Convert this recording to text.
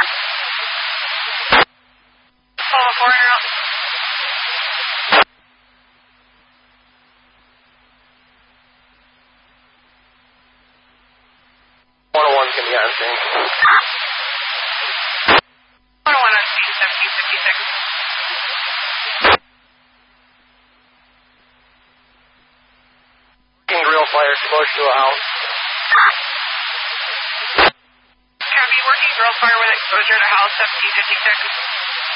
Oh, 4 out. 101 can be on scene. 101 on scene, 1756. Real fire close to a house. Copy, working grill fire with exposure to house 1756.